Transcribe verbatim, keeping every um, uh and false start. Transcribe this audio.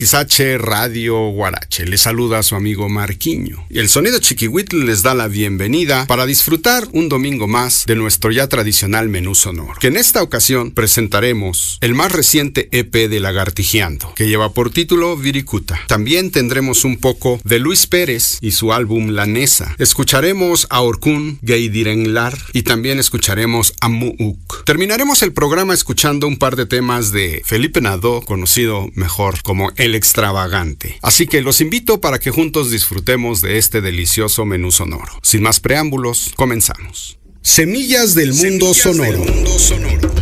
Izache Radio Guarache, les saluda a su amigo Marquiño. Y el Sonido Chiquihuitl les da la bienvenida para disfrutar un domingo más de nuestro ya tradicional menú sonoro, que en esta ocasión presentaremos el más reciente E P de Lagartijeando, que lleva por título Viricuta. También tendremos un poco de Luis Pérez y su álbum La Nesa. Escucharemos a Orkun Geidirenlar y también escucharemos a Muuk. Terminaremos el programa escuchando un par de temas de Felipe Nadó, conocido mejor como El Extravagante. Así que los invito para que juntos disfrutemos de este delicioso menú sonoro. Sin más preámbulos, comenzamos. Semillas del mundo sonoro.